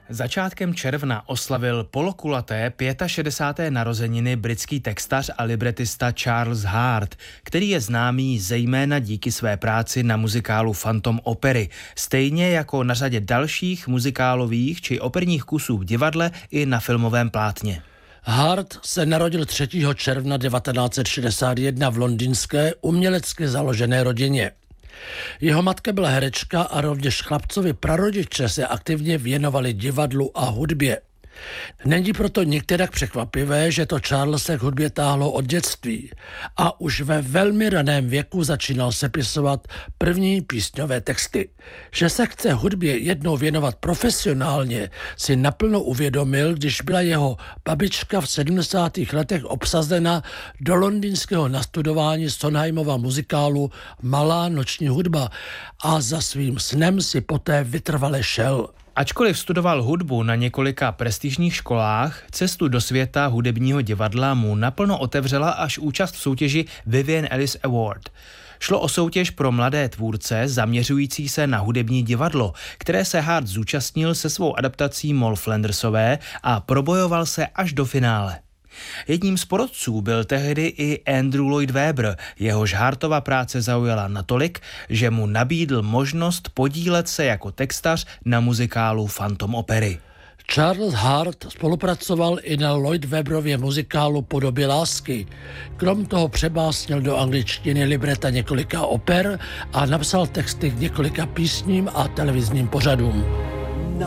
Začátkem června oslavil polokulaté 65. narozeniny britský textař a libretista Charles Hart, který je známý zejména díky své práci na muzikálu Phantom opery, stejně jako na řadě dalších muzikálových či operních kusů v divadle i na filmovém plátně. Hart se narodil 3. června 1961 v londýnské umělecky založené rodině. Jeho matka byla herečka a rovněž chlapcovi prarodiče se aktivně věnovali divadlu a hudbě. Není proto nikterak překvapivé, že to Charlese k hudbě táhlo od dětství a už ve velmi raném věku začínal sepisovat první písňové texty. Že se chce hudbě jednou věnovat profesionálně, si naplno uvědomil, když byla jeho babička v 70. letech obsazena do londýnského nastudování Sondheimova muzikálu Malá noční hudba a za svým snem si poté vytrvale šel. Ačkoliv studoval hudbu na několika prestižních školách, cestu do světa hudebního divadla mu naplno otevřela až účast v soutěži Vivian Ellis Award. Šlo o soutěž pro mladé tvůrce zaměřující se na hudební divadlo, které se Hart zúčastnil se svou adaptací Moll Flandersové a probojoval se až do finále. Jedním z porotců byl tehdy i Andrew Lloyd Webber, jehož Hartova práce zaujala natolik, že mu nabídl možnost podílet se jako textař na muzikálu Phantom opery. Charles Hart spolupracoval i na Lloyd Webberově muzikálu Podobě lásky. Krom toho přebásnil do angličtiny libreta několika oper a napsal texty k několika písním a televizním pořadům.